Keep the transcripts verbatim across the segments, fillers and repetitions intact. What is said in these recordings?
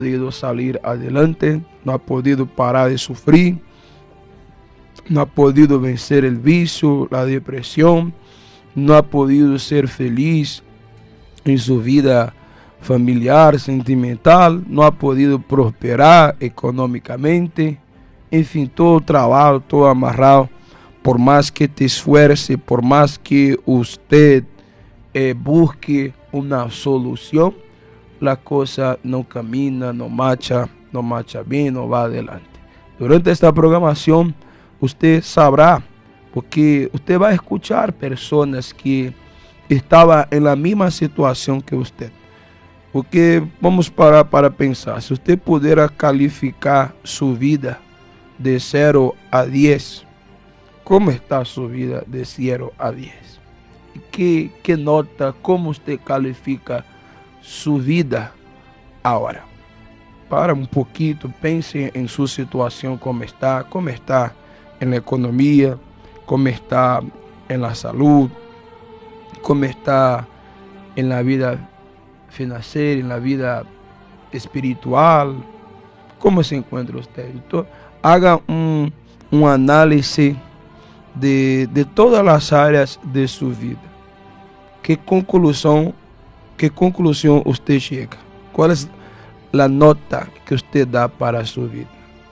podido salir adelante, no ha podido parar de sufrir, no ha podido vencer el vicio, la depresión, no ha podido ser feliz en su vida familiar, sentimental, no ha podido prosperar económicamente, en fin, todo trabado, todo amarrado. Por más que te esfuerce, por más que usted eh, busque una solución, la cosa no camina, no marcha, no marcha bien, no va adelante. Durante esta programación, usted sabrá, porque usted va a escuchar personas que estaban en la misma situación que usted. Porque vamos parar para pensar, si usted pudiera calificar su vida de cero a diez, ¿cómo está su vida de cero a diez? ¿Qué, qué nota, cómo usted califica su vida ahora? Para un poquito, pense en su situación, cómo está, cómo está en la economía, cómo está en la salud, cómo está en la vida financiera, en la vida espiritual, cómo se encuentra usted. Entonces, haga un, un análisis de, de todas las áreas de su vida. ¿Qué conclusión, qué conclusión usted llega? ¿Cuál es la nota que usted da para su vida?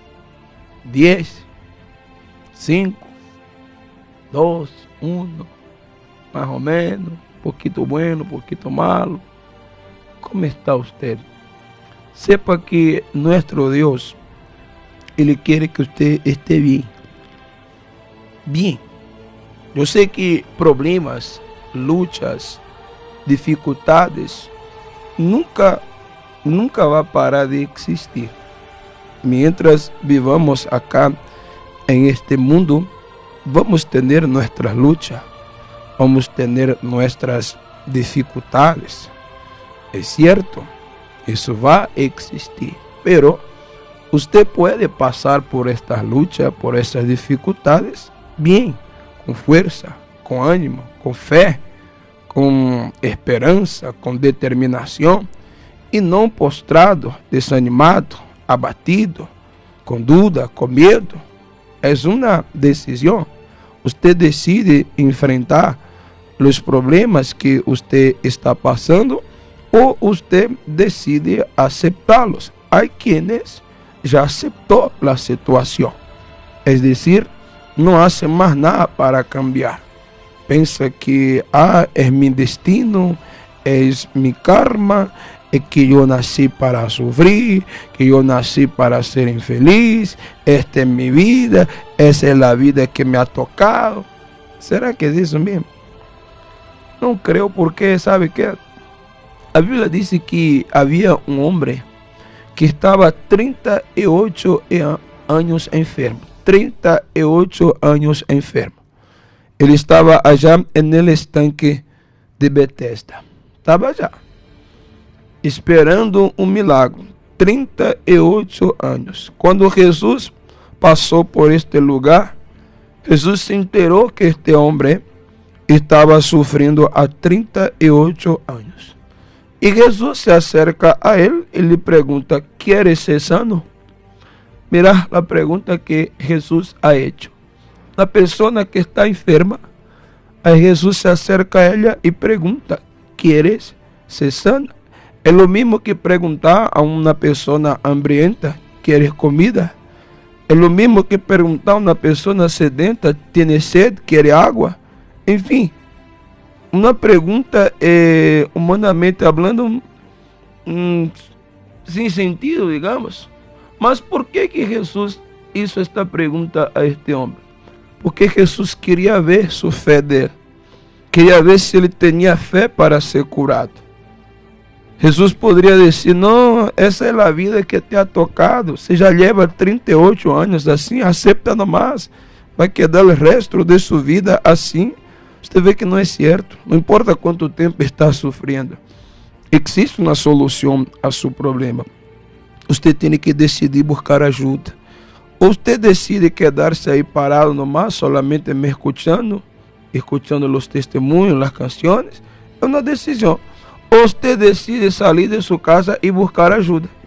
diez, cinco, dos, uno, más o menos, poquito bueno, poquito malo. ¿Cómo está usted? Sepa que nuestro Dios, Él quiere que usted esté bien. Bien. Yo sé que problemas, luchas, dificultades, nunca, nunca va a parar de existir. Mientras vivamos acá en este mundo, vamos a tener nuestras luchas, vamos a tener nuestras dificultades. Es cierto, eso va a existir, pero usted puede pasar por estas luchas, por estas dificultades, bien, con fuerza, con ánimo, con fe, con esperanza, con determinación, y no postrado, desanimado, abatido, con duda, con miedo. Es una decisión. Usted decide enfrentar los problemas que usted está pasando o usted decide aceptarlos. Hay quienes ya aceptó la situación, es decir, no hace más nada para cambiar. Piensa que ah, es mi destino, es mi karma, es que yo nací para sufrir, que yo nací para ser infeliz, esta es mi vida, esa es la vida que me ha tocado. ¿Será que es eso mismo? No creo, porque sabe que la Biblia dice que había un hombre que estaba treinta y ocho años enfermo, treinta y ocho años enfermo. Él estaba allá en el estanque de Bethesda, estaba allá, esperando un milagro, treinta y ocho años. Cuando Jesús pasó por este lugar, Jesús se enteró que este hombre estaba sufriendo a treinta y ocho años. Y Jesús se acerca a él y le pregunta, ¿quieres ser sano? Mira la pregunta que Jesús ha hecho. La persona que está enferma, a Jesús se acerca a ella y pregunta, ¿quieres ser sana? Es lo mismo que preguntar a una persona hambrienta, ¿quieres comida? Es lo mismo que preguntar a una persona sedenta, ¿tiene sed? ¿Quiere agua? En fin, una pregunta eh, humanamente hablando mm, sin sentido, digamos. Mas ¿por qué que Jesús hizo esta pregunta a este hombre? Porque Jesús quería ver su fe de él. Quería ver si él tenía fe para ser curado. Jesús podría decir, no, esa es la vida que te ha tocado. Você já lleva treinta y ocho años así, acepta nomás. Va a quedar el resto de su vida así. Usted ve que no es cierto. No importa cuánto tiempo está sufriendo. Existe una solución a su problema. Usted tiene que decidir buscar ayuda. O usted decide quedarse ahí parado nomás, solamente me escuchando, escuchando los testimonios, las canciones. Es una decisión. O usted decide salir de su casa y buscar ayuda.